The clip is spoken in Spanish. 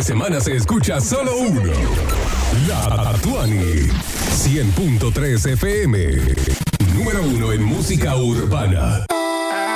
semana se escucha solo uno. La Tuani. 100.3 FM. Número 1 en música urbana.